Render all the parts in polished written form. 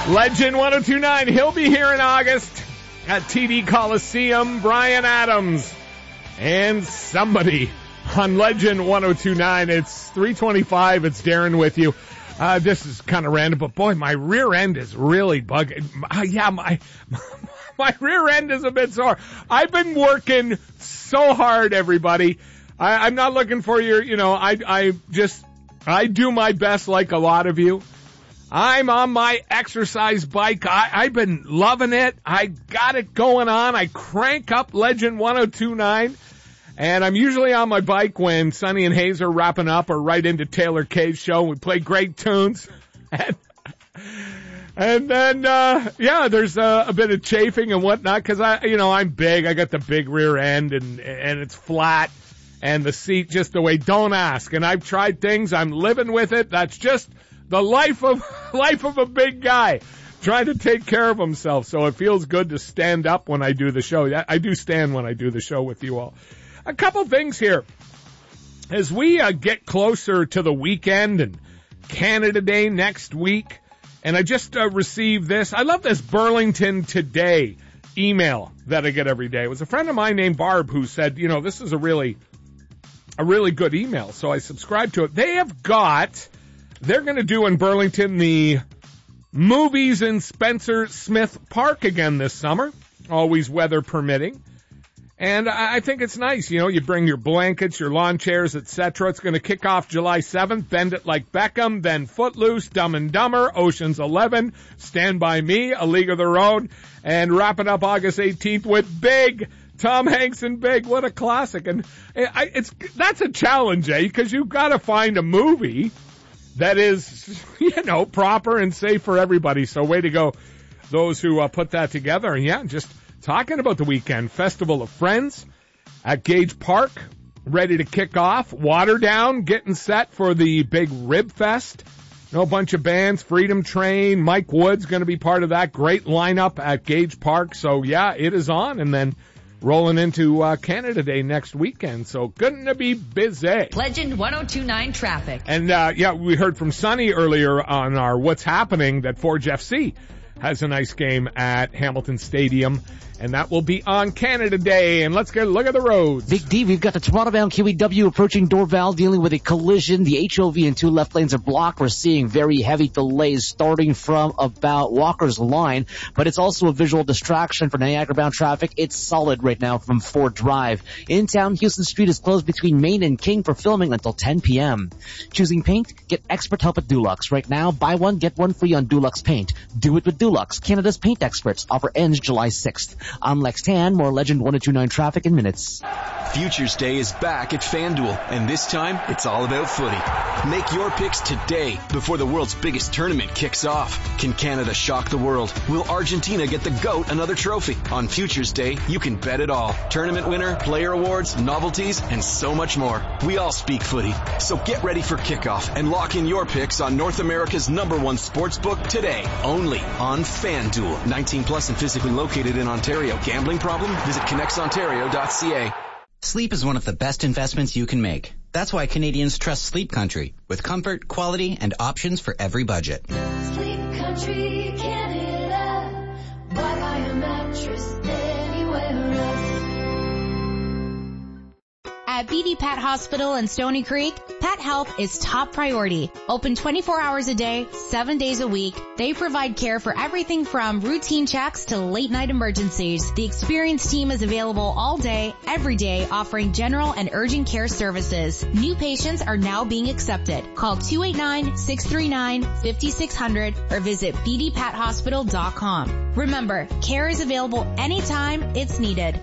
Legend 102.9, he'll be here in August at TD Coliseum. Bryan Adams and somebody on Legend 102.9. It's 3:25. It's Darren with you. This is kind of random, but boy, my rear end is really bugging. My rear end is a bit sore. I've been working so hard, everybody. I'm not looking for your, I do my best like a lot of you. I'm on my exercise bike. I've been loving it. I got it going on. I crank up Legend 102.9. And I'm usually on my bike when Sonny and Hayes are wrapping up or right into Taylor K's show. We play great tunes. And then, there's a bit of chafing and whatnot because I'm big. I got the big rear end and it's flat and the seat just the way. Don't ask. And I've tried things. I'm living with it. That's just the life of a big guy trying to take care of himself. So it feels good to stand up when I do the show. I do stand when I do the show with you all. A couple things here. As we get closer to the weekend and Canada Day next week, and I just received this. I love this Burlington Today email that I get every day. It was a friend of mine named Barb who said, this is a really good email. So I subscribed to it. They're going to do in Burlington the movies in Spencer Smith Park again this summer, always weather permitting. And I think it's nice. You bring your blankets, your lawn chairs, etc. It's going to kick off July 7th, Bend It Like Beckham, then Footloose, Dumb and Dumber, Ocean's 11, Stand By Me, A League of Their Own, and wrapping up August 18th with Big, Tom Hanks and Big. What a classic. And that's a challenge, because you've got to find a movie that is, proper and safe for everybody. So way to go, those who put that together. And just talking about the weekend, Festival of Friends at Gage Park, ready to kick off. Waterdown getting set for the big Rib Fest. A bunch of bands, Freedom Train, Mike Wood's going to be part of that. Great lineup at Gage Park. So it is on. And then rolling into Canada Day next weekend. So going to be busy. Legend 102.9 traffic. And we heard from Sonny earlier on our What's Happening that Forge FC has a nice game at Hamilton Stadium, and that will be on Canada Day. And let's get a look at the roads. Big D, we've got the Toronto-bound QEW approaching Dorval, dealing with a collision. The HOV and two left lanes are blocked. We're seeing very heavy delays starting from about Walker's Line, but it's also a visual distraction for Niagara-bound traffic. It's solid right now from Ford Drive. In town, Houston Street is closed between Main and King for filming until 10 p.m. Choosing paint? Get expert help at Dulux. Right now, buy one, get one free on Dulux paint. Do it with Dulux, Canada's paint experts. Offer ends July 6th. I'm Lex Tan, more Legend 102.9 traffic in minutes. Futures Day is back at FanDuel, and this time, it's all about footy. Make your picks today before the world's biggest tournament kicks off. Can Canada shock the world? Will Argentina get the GOAT another trophy? On Futures Day, you can bet it all. Tournament winner, player awards, novelties, and so much more. We all speak footy, so get ready for kickoff and lock in your picks on North America's #1 sportsbook today, only on FanDuel. 19 plus and physically located in Ontario. Gambling problem? Visit connectsontario.ca. Sleep is one of the best investments you can make. That's why Canadians trust Sleep Country, with comfort, quality, and options for every budget. Sleep Country, Canada. Why buy a mattress anywhere else? At BD Pat Hospital in Stony Creek, Pet Health is top priority. Open 24 hours a day, 7 days a week. They provide care for everything from routine checks to late night emergencies. The experienced team is available all day, every day, offering general and urgent care services. New patients are now being accepted. Call 289-639-5600 or visit bdpathospital.com. Remember, care is available anytime it's needed.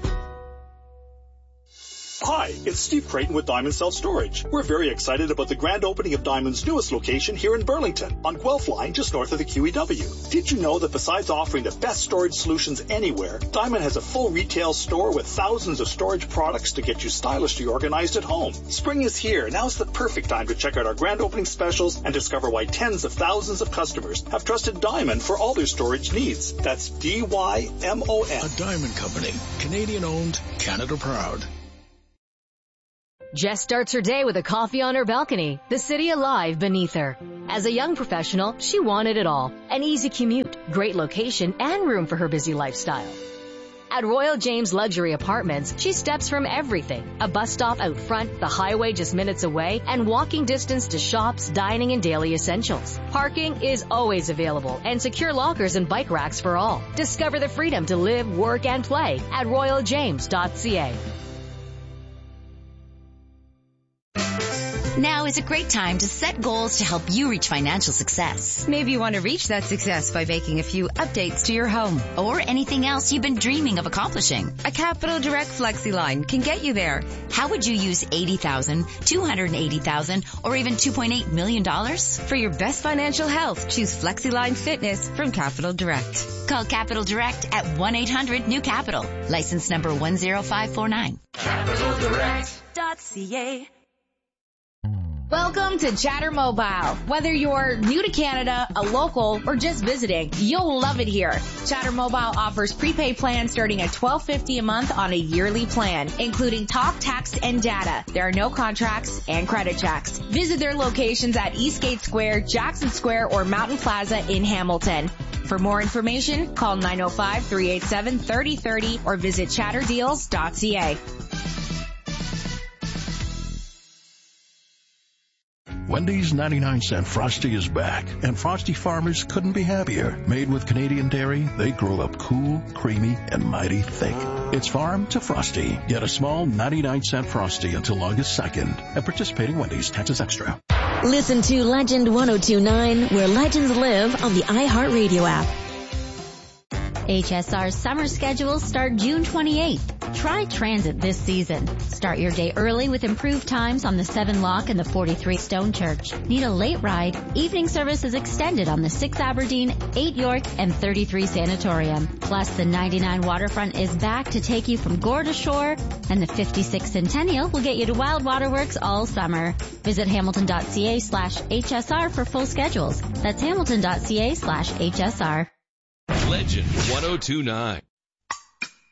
Hi, it's Steve Creighton with Diamond Self Storage. We're very excited about the grand opening of Diamond's newest location here in Burlington, on Guelph Line, just north of the QEW. Did you know that besides offering the best storage solutions anywhere, Diamond has a full retail store with thousands of storage products to get you stylishly organized at home? Spring is here. Now's the perfect time to check out our grand opening specials and discover why tens of thousands of customers have trusted Diamond for all their storage needs. That's DYMON. A Diamond Company. Canadian owned, Canada proud. Jess starts her day with a coffee on her balcony, the city alive beneath her. As a young professional, she wanted it all. An easy commute, great location, and room for her busy lifestyle. At Royal James Luxury Apartments, she steps from everything. A bus stop out front, the highway just minutes away, and walking distance to shops, dining, and daily essentials. Parking is always available, and secure lockers and bike racks for all. Discover the freedom to live, work, and play at royaljames.ca. Now is a great time to set goals to help you reach financial success. Maybe you want to reach that success by making a few updates to your home or anything else you've been dreaming of accomplishing. A Capital Direct FlexiLine can get you there. How would you use $80,000, $280,000, or even $2.8 million? For your best financial health, choose FlexiLine Fitness from Capital Direct. Call Capital Direct at 1-800-NEW-CAPITAL. License number 10549. CapitalDirect.ca. Welcome to Chatter Mobile. Whether you're new to Canada, a local, or just visiting, you'll love it here. Chatter Mobile offers prepaid plans starting at $12.50 a month on a yearly plan, including talk, text, and data. There are no contracts and credit checks. Visit their locations at Eastgate Square, Jackson Square, or Mountain Plaza in Hamilton. For more information, call 905-387-3030 or visit chatterdeals.ca. Wendy's 99-cent Frosty is back, and Frosty farmers couldn't be happier. Made with Canadian dairy, they grow up cool, creamy, and mighty thick. It's farm to Frosty. Get a small 99-cent Frosty until August 2nd. At participating Wendy's, taxes extra. Listen to Legend 102.9, where legends live, on the iHeartRadio app. HSR's summer schedules start June 28th. Try transit this season. Start your day early with improved times on the 7 Lock and the 43 Stone Church. Need a late ride? Evening service is extended on the 6 Aberdeen, 8 York, and 33 Sanatorium. Plus, the 99 Waterfront is back to take you from Gore to Shore, and the 56 Centennial will get you to Wild Waterworks all summer. Visit hamilton.ca/HSR for full schedules. That's hamilton.ca/HSR. Legend 102.9.